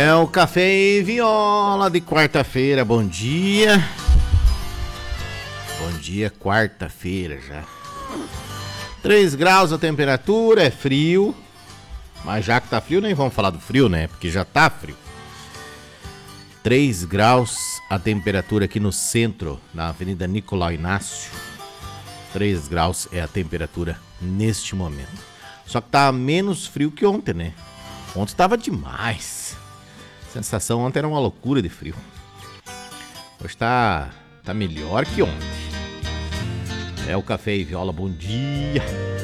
É o Café e Viola de quarta-feira, bom dia. Bom dia, quarta-feira já. 3 graus a temperatura, é frio. Mas já que tá frio, nem vamos falar do frio, né? Porque já tá frio. 3 graus a temperatura aqui no centro, na Avenida Nicolau Inácio. 3 graus é a temperatura neste momento. Só que tá menos frio que ontem, né? Ontem tava demais. A sensação ontem era uma loucura de frio. Hoje tá melhor que ontem. É o Café e Viola, bom dia.